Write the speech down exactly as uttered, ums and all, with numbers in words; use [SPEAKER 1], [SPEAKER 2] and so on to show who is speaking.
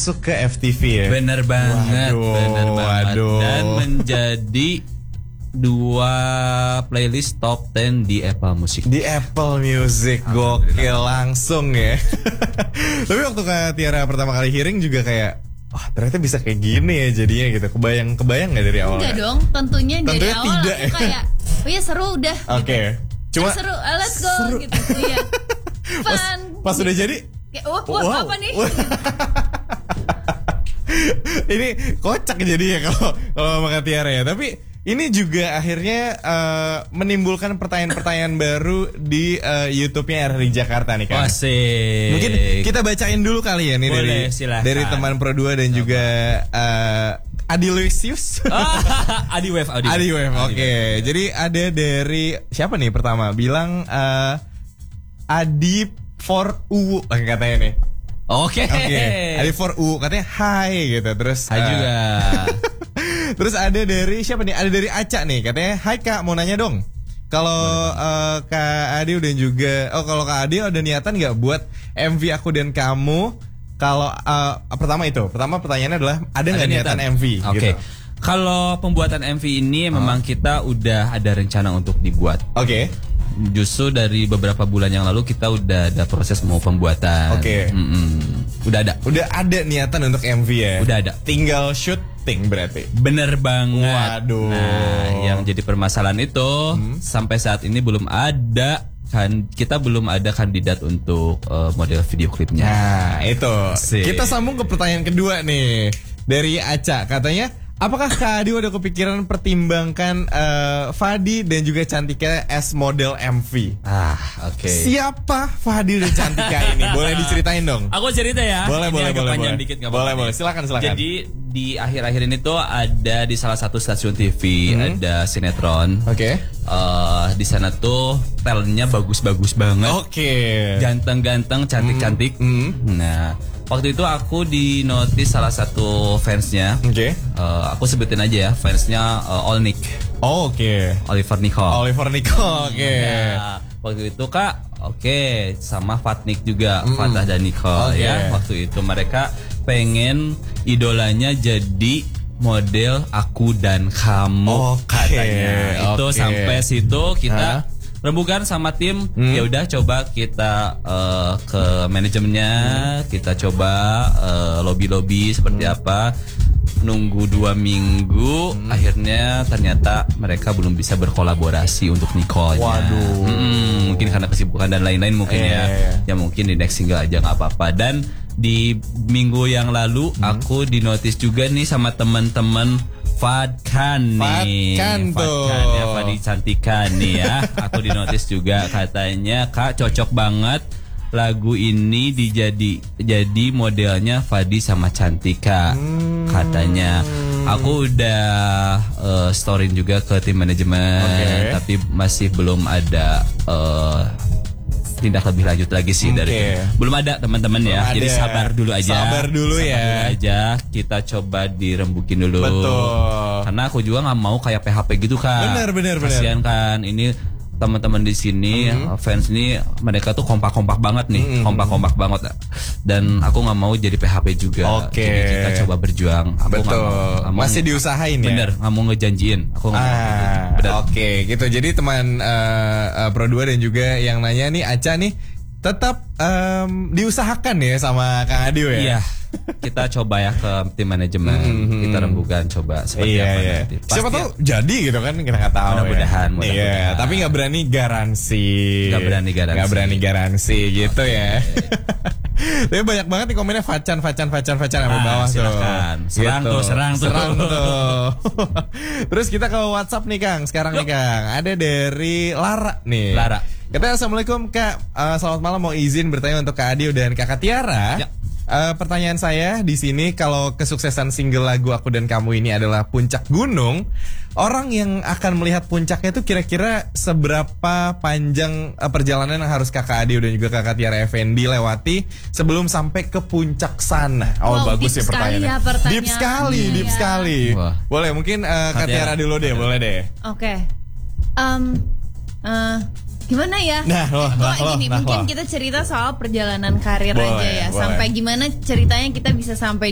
[SPEAKER 1] masuk ke F T V ya.
[SPEAKER 2] Bener banget,
[SPEAKER 1] waduh,
[SPEAKER 2] bener banget.
[SPEAKER 1] Waduh.
[SPEAKER 2] Dan menjadi dua playlist top sepuluh di Apple Music.
[SPEAKER 1] Di Apple Music, gokil langsung ya. Tapi waktu Kak Tiara pertama kali hearing juga kayak, wah ternyata bisa kayak gini ya jadinya gitu. Kebayang kebayang nggak dari awal?
[SPEAKER 3] Enggak dong, tentunya, tentunya dari awal
[SPEAKER 1] tidak,
[SPEAKER 3] aku kayak, oh ya seru udah.
[SPEAKER 1] Oke. Okay.
[SPEAKER 3] Gitu.
[SPEAKER 1] Cuma
[SPEAKER 3] eh, seru, uh, let's go
[SPEAKER 1] seru.
[SPEAKER 3] gitu. Iya.
[SPEAKER 1] Pas, pas udah jadi,
[SPEAKER 3] ya, wah, wah,
[SPEAKER 1] wow.
[SPEAKER 3] apa nih?
[SPEAKER 1] Ini kocak jadinya kalau kalau sama Kak Tiara ya. Tapi ini juga akhirnya uh, menimbulkan pertanyaan-pertanyaan baru di uh, YouTube-nya R R I Jakarta nih kan.
[SPEAKER 2] Asik.
[SPEAKER 1] Mungkin kita bacain dulu kali ya nih.
[SPEAKER 2] Boleh,
[SPEAKER 1] dari
[SPEAKER 2] silahkan.
[SPEAKER 1] dari teman Pro dua dan Coba. juga uh, Adi Luisius.
[SPEAKER 2] Adi Wave, Adi,
[SPEAKER 1] Adi Wave. Oke. Okay. Jadi ada dari siapa nih pertama? Bilang uh, Adi for U katanya nih.
[SPEAKER 2] Oke.
[SPEAKER 1] Okay. Oke. Okay. Adi for U katanya hai gitu. Terus
[SPEAKER 2] hai uh, juga.
[SPEAKER 1] Terus ada dari siapa nih? Ada dari Aca nih katanya, hai Kak mau nanya dong. Kalau uh, Kak Adi dan juga, oh kalau Kak Adi ada niatan nggak buat M V Aku dan Kamu? Kalau uh, pertama itu, pertama pertanyaannya adalah ada nggak niatan? niatan M V?
[SPEAKER 2] Oke. Okay. Gitu. Kalau pembuatan M V ini oh. memang kita udah ada rencana untuk dibuat.
[SPEAKER 1] Oke. Okay.
[SPEAKER 2] Justru dari beberapa bulan yang lalu kita udah ada proses mau pembuatan.
[SPEAKER 1] Oke. Okay.
[SPEAKER 2] Udah ada.
[SPEAKER 1] Udah ada niatan untuk M V ya.
[SPEAKER 2] Udah ada.
[SPEAKER 1] Tinggal syuting berarti.
[SPEAKER 2] Bener banget.
[SPEAKER 1] Waduh.
[SPEAKER 2] Nah, yang jadi permasalahan itu hmm. sampai saat ini belum ada kan, kita belum ada kandidat untuk uh, model video klipnya.
[SPEAKER 1] Nah, itu.
[SPEAKER 2] Sip.
[SPEAKER 1] Kita sambung ke pertanyaan kedua nih dari Aca katanya. Apakah Kak Adi udah kepikiran pertimbangkan uh, Fadi dan juga Cantika as model M V?
[SPEAKER 2] Ah, oke. Okay.
[SPEAKER 1] Siapa Fadi dan Cantika ini? Boleh diceritain dong?
[SPEAKER 2] Aku cerita ya.
[SPEAKER 1] Boleh,
[SPEAKER 2] ini
[SPEAKER 1] boleh,
[SPEAKER 2] agak
[SPEAKER 1] boleh.
[SPEAKER 2] panjang
[SPEAKER 1] boleh.
[SPEAKER 2] dikit,
[SPEAKER 1] boleh, boleh. Silakan, silakan.
[SPEAKER 2] Jadi di akhir-akhir ini tuh ada di salah satu stasiun T V hmm. ada sinetron.
[SPEAKER 1] Oke. Okay.
[SPEAKER 2] Uh, di sana tuh talentnya bagus-bagus banget.
[SPEAKER 1] Oke. Okay.
[SPEAKER 2] Ganteng-ganteng, cantik-cantik.
[SPEAKER 1] Hmm. Hmm.
[SPEAKER 2] Nah. Waktu itu aku di notice salah satu fansnya.
[SPEAKER 1] Oke. Okay.
[SPEAKER 2] Uh, aku sebutin aja ya, fansnya uh, Olnik.
[SPEAKER 1] Oh, oke. Okay.
[SPEAKER 2] Oliver Nicole.
[SPEAKER 1] Oliver Nicole, oke. Okay.
[SPEAKER 2] Nah, waktu itu Kak, oke, okay, sama Fatnik juga, mm. Fatah dan Nicole okay. ya. Waktu itu mereka pengen idolanya jadi model Aku dan Kamu
[SPEAKER 1] okay.
[SPEAKER 2] katanya. Itu okay. sampai situ kita huh? rembukan sama tim, hmm. ya udah coba kita uh, ke manajemennya, hmm. kita coba uh, lobby-lobby seperti hmm. apa. Nunggu dua minggu, hmm. akhirnya ternyata mereka belum bisa berkolaborasi untuk Nicole-nya.
[SPEAKER 1] Waduh.
[SPEAKER 2] Hmm, mungkin karena kesibukan dan lain-lain mungkin eh, ya. Eh. Ya mungkin di next single aja nggak apa-apa. Dan di minggu yang lalu hmm. aku di notice juga nih sama teman-teman Fadkan nih,
[SPEAKER 1] Fadkan tuh,
[SPEAKER 2] Fadkan ya, Fadi Cantika nih ya. Aku di notice juga katanya Kak cocok banget lagu ini dijadi jadi modelnya Fadi sama Cantika hmm. katanya. Aku udah uh, storyin juga ke tim manajemen, okay. tapi masih belum ada uh, tindak lebih lanjut lagi sih okay. dari itu. Belum ada teman-teman ya. Ada. Jadi sabar dulu aja.
[SPEAKER 1] Sabar dulu sabar ya.
[SPEAKER 2] Dulu aja. Kita coba dirembukin dulu.
[SPEAKER 1] Betul.
[SPEAKER 2] Karena aku juga nggak mau kayak P H P gitu kan.
[SPEAKER 1] Benar benar benar.
[SPEAKER 2] Kasian kan ini teman-teman di sini mm-hmm. fans ini mereka tuh kompak-kompak banget nih, mm-hmm. kompak-kompak banget. Dan aku nggak mau jadi P H P juga.
[SPEAKER 1] Oke.
[SPEAKER 2] Jadi kita coba berjuang. Aku
[SPEAKER 1] Betul.
[SPEAKER 2] Gak mau, gak mau,
[SPEAKER 1] masih diusahain ya.
[SPEAKER 2] Bener. Nggak mau ngejanjiin. Aku nggak
[SPEAKER 1] ah,
[SPEAKER 2] mau. Oke,
[SPEAKER 1] okay. gitu. Jadi teman uh, uh, Pro dua dan juga yang nanya nih Aca nih tetap um, diusahakan ya sama Kang Adio ya.
[SPEAKER 2] Iya. Kita coba ya ke tim manajemen, mm-hmm. kita rembukan coba seperti
[SPEAKER 1] iya,
[SPEAKER 2] apa
[SPEAKER 1] iya.
[SPEAKER 2] nanti. Pasti
[SPEAKER 1] siapa tahu jadi gitu kan, kita nggak tahu.
[SPEAKER 2] Mudah-mudahan.
[SPEAKER 1] Ya. Mudah iya, tapi nggak berani garansi.
[SPEAKER 2] Nggak berani garansi.
[SPEAKER 1] Nggak berani garansi gitu okay. ya. Tapi banyak banget nih komennya Facan, Facan, Facan, Facan sampai
[SPEAKER 2] ah,
[SPEAKER 1] bawah
[SPEAKER 2] silakan.
[SPEAKER 1] tuh.
[SPEAKER 2] Serang
[SPEAKER 1] gitu.
[SPEAKER 2] tuh, serang tuh.
[SPEAKER 1] Serang tuh. Terus kita ke WhatsApp nih Kang. Sekarang Yuk. nih Kang, ada dari Lara nih.
[SPEAKER 2] Lara.
[SPEAKER 1] Katanya assalamualaikum Kak. Uh, selamat malam, mau izin bertanya untuk Kak Adio dan Kakak Tiara. Ya. Uh, pertanyaan saya di sini, kalau kesuksesan single lagu Aku dan Kamu ini adalah puncak gunung, orang yang akan melihat puncaknya itu kira-kira seberapa panjang uh, perjalanan yang harus Kakak Adio dan juga Kakak Tiara Effendi lewati sebelum sampai ke puncak sana? Oh, wow, bagus ya pertanyaannya.
[SPEAKER 3] Ya pertanyaan.
[SPEAKER 1] Deep sekali, deep ya. sekali. Wah. Boleh mungkin uh, Kak Tiara dulu deh, boleh deh.
[SPEAKER 3] Oke. Okay. Um, uh, Gimana ya?
[SPEAKER 1] Nah, loh, nah,
[SPEAKER 3] oh, gini,
[SPEAKER 1] loh,
[SPEAKER 3] mungkin
[SPEAKER 1] nah,
[SPEAKER 3] kita cerita soal perjalanan karir
[SPEAKER 1] boleh,
[SPEAKER 3] aja ya.
[SPEAKER 1] boleh.
[SPEAKER 3] Sampai gimana ceritanya kita bisa sampai